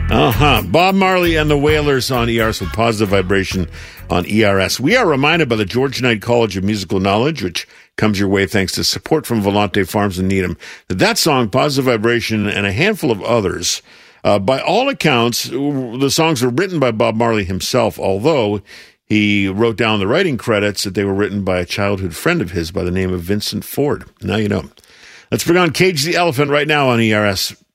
Bob Marley and the Wailers on ERS with Positive Vibration on ERS. We are reminded by the Georgia Knight College of Musical Knowledge, which comes your way thanks to support from Volante Farms in Needham, that song, Positive Vibration, and a handful of others, by all accounts, the songs were written by Bob Marley himself, although he wrote down the writing credits that they were written by a childhood friend of his by the name of Vincent Ford. Now you know. Let's bring on Cage the Elephant right now on ERS.